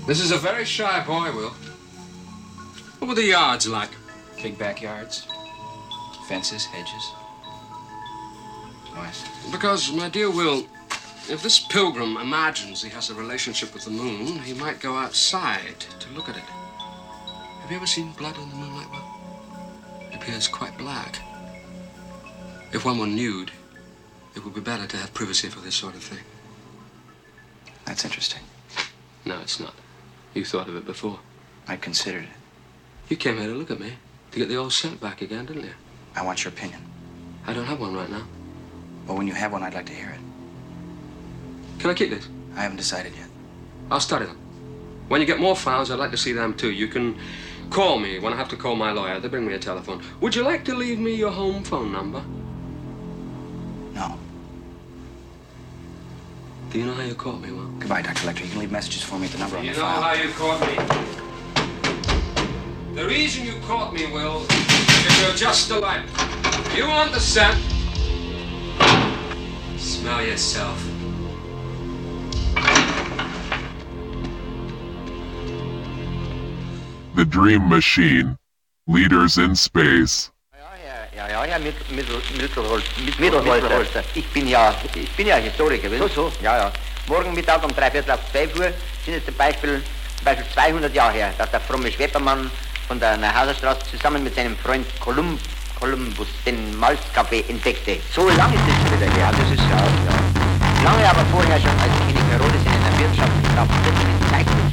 This is a very shy boy, Will. What were the yards like? Big backyards. Fences, hedges. Why? Because, my dear Will, if this pilgrim imagines he has a relationship with the moon, he might go outside to look at it. Have you ever seen blood in the moonlight, Will? It appears quite black. If one were nude, it would be better to have privacy for this sort of thing. That's interesting. No, it's not. You thought of it before. I considered it. You came here to look at me, to get the old scent back again, didn't you? I want your opinion. I don't have one right now. Well, when you have one, I'd like to hear it. Can I keep this? I haven't decided yet. I'll study them. When you get more files, I'd like to see them too. You can call me when I have to call my lawyer. They bring me a telephone. Would you like to leave me your home phone number? No. Do you know how you caught me, Will? Goodbye, Dr. Lecter. You can leave messages for me at the number on You the know file. how you caught me? The reason you caught me, Will, is because you're just alike. You want the scent? Smell yourself. The Dream Machine. Leaders in Space. Ja, Mittelholzer. Ich bin ja Historiker. So. Ja. Morgen Mittag um 3:15 Uhr sind es zum Beispiel 200 Jahre her, dass der fromme Schweppermann von der Neuhauserstraße zusammen mit seinem Freund Kolumbus den Malzkaffee entdeckte. So lange ist es schon wieder her. Das ist ja. Lange aber vorher schon, als König Herodes in einer Wirtschaft traf, plötzlich Zeichnung